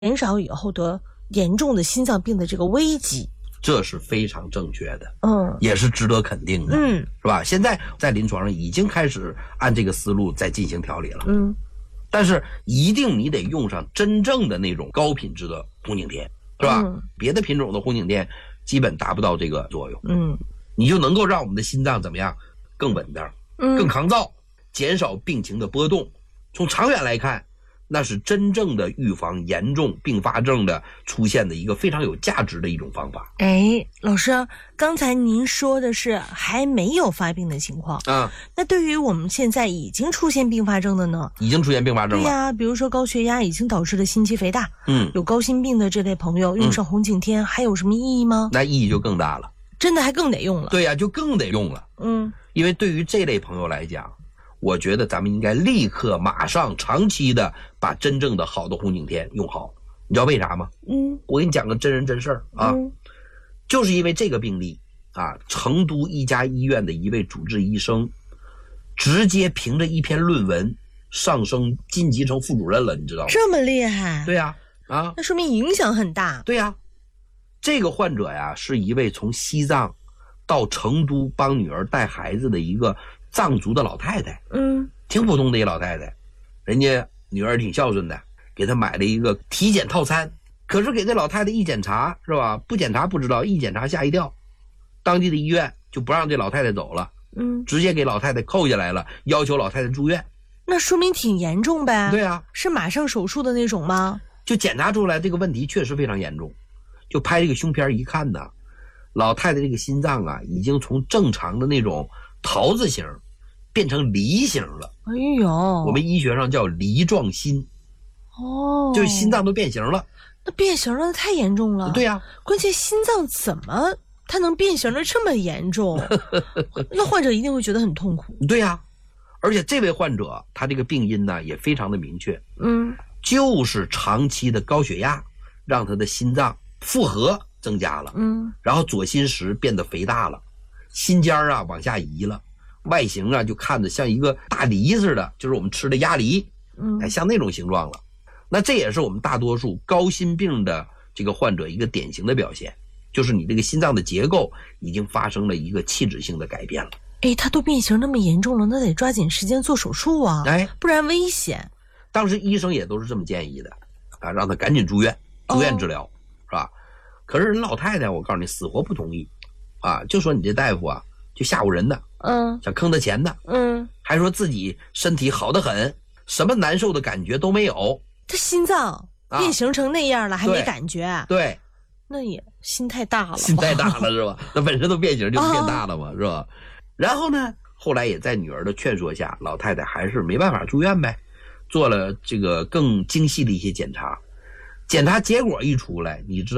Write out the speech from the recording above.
减少以后得严重的心脏病的这个危机。 这是非常正确的， 也是值得肯定的，是吧？现在在临床上已经开始按这个思路在进行调理了，但是一定你得用上真正的那种高品质的红景天，是吧？别的品种的红景天基本达不到这个作用，你就能够让我们的心脏怎么样更稳当，更抗造，减少病情的波动。从长远来看，那是真正的预防严重并发症的出现的一个非常有价值的一种方法。 老师，刚才您说的是还没有发病的情况啊，那对于我们现在已经出现并发症的呢？ 已经出现并发症了。 对呀，比如说高血压已经导致了心肌肥大，有高心病的这类朋友用上红景天还有什么意义吗？ 那意义就更大了， 真的还更得用了。 对呀，就更得用了。因为对于这类朋友来讲，我觉得咱们应该立刻马上长期的把真正的好的红景天用好。你知道为啥吗？我给你讲个真人真事儿啊，就是因为这个病例啊，成都一家医院的一位主治医生直接凭着一篇论文上升晋级成副主任了，你知道吗？ 这么厉害？ 对呀， 那说明影响很大。 对呀，这个患者呀是一位从西藏到成都帮女儿带孩子的一个藏族的老太太，挺普通的一老太太，人家女儿挺孝顺的，给她买了一个体检套餐。可是给这老太太一检查，是吧？不检查不知道，一检查吓一跳，当地的医院就不让这老太太走了，直接给老太太扣下来了，要求老太太住院。 那说明挺严重呗。 对啊， 是马上手术的那种吗？ 就检查出来这个问题确实非常严重，就拍这个胸片一看呢，老太太这个心脏啊，已经从正常的那种桃子形变成梨形了。我们医学上叫梨状心。就是心脏都变形了。 那变形了太严重了。 对呀， 关键心脏怎么它能变形的这么严重？那患者一定会觉得很痛苦。 对呀，而且这位患者他这个病因呢也非常的明确，就是长期的高血压让他的心脏负荷增加了，然后左心室变得肥大了，心尖啊往下移了，外形啊就看着像一个大梨似的，就是我们吃的鸭梨，像那种形状了。那这也是我们大多数高心病的这个患者一个典型的表现，就是你这个心脏的结构已经发生了一个器质性的改变了。 它都变形那么严重了，那得抓紧时间做手术啊，不然危险。 当时医生也都是这么建议的啊，让他赶紧住院治疗，是吧？可是人老太太我告诉你死活不同意啊，就说你这大夫啊就吓唬人的，想坑他钱的，还说自己身体好得很，什么难受的感觉都没有。 他心脏变形成那样了，还没感觉。 对， 那也心太大了， 心太大了是吧？那本身都变形就变大了嘛，是吧？然后呢，后来也在女儿的劝说下，老太太还是没办法住院呗，做了这个更精细的一些检查，检查结果一出来，你知道